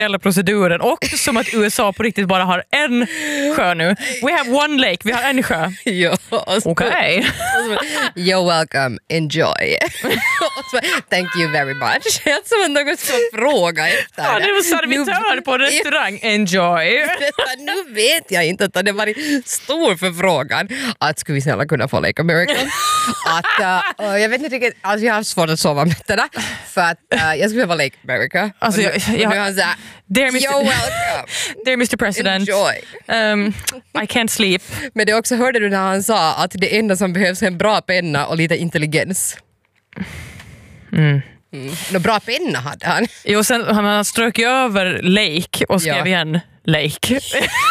hela proceduren och som att USA på riktigt bara har en sjö nu. We have one lake, vi har en sjö. Ja, Okej. You're welcome, enjoy. Thank you very much. Jag som att någon ska fråga efter. Ja, det var servitör på restaurang. Enjoy. Nu vet jag inte att det var en stor förfrågan att skulle vi snälla kunna få Lake America. Jag vet inte riktigt, alltså jag har svårt att sova om nätterna för att jag skulle vara Lake America. Alltså, nu är han såhär, you're welcome. Dear Mr. President, enjoy. I can't sleep. Men det också hörde du när han sa att det enda som behövs är en bra penna och lite intelligens. Någon bra penna hade han. Jo, sen han strök över Lake och skrev igen Lake.